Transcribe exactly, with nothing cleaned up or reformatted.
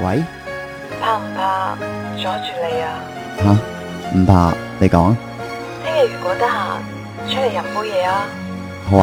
喂， 怕唔怕阻住你啊？ 吓，唔怕，你講啊。 聽日如果得閒，出嚟飲杯嘢啊！